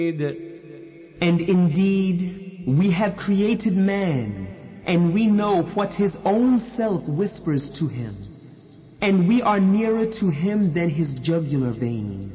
And indeed, we have created man, and we know what his own self whispers to him, and we are nearer to him than his jugular vein.